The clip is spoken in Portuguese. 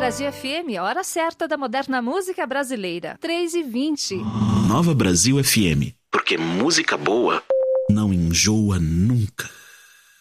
Brasil FM, a hora certa da moderna música brasileira. 3h20. Nova Brasil FM, porque música boa não enjoa nunca.